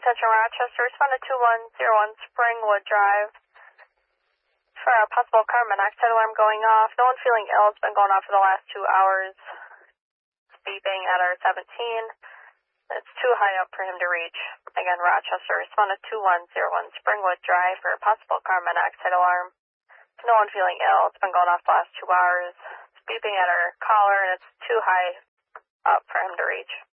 Attention Rochester, respond to 2101 Springwood Drive for a possible carbon monoxide alarm going off. No one feeling ill. It's been going off for the last 2 hours. It's beeping at our 17. It's too high up for him to reach. Again, Rochester, respond to 2101 Springwood Drive for a possible carbon monoxide alarm. No one feeling ill. It's been going off the last 2 hours. It's beeping at our caller, and it's too high up for him to reach.